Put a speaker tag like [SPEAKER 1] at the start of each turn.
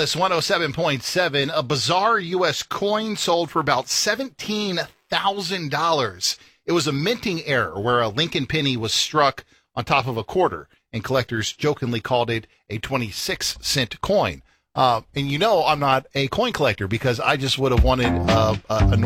[SPEAKER 1] Alice 107.7, a bizarre U.S. coin sold for about $17,000. It was a minting error where a Lincoln penny was struck on top of a quarter, and collectors jokingly called it a 26-cent coin. And I'm not a coin collector because I just would have wanted a